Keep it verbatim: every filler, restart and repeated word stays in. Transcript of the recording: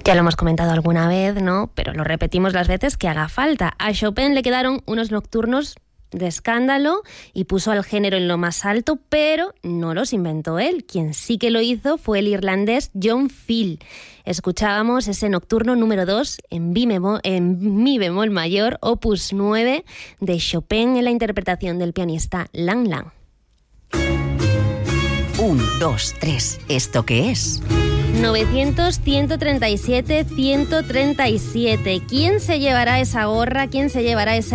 Ya lo hemos comentado alguna vez, ¿no? Pero lo repetimos las veces que haga falta. A Chopin le quedaron unos nocturnos de escándalo y puso al género en lo más alto, pero no los inventó él. Quien sí que lo hizo fue el irlandés John Field. Escuchábamos ese nocturno número dos en, en mi bemol mayor, opus nueve, de Chopin en la interpretación del pianista Lang Lang. Un, dos, tres. ¿Esto qué es? novecientos, ciento treinta y siete, ciento treinta y siete. ¿Quién se llevará esa gorra? ¿Quién se llevará ese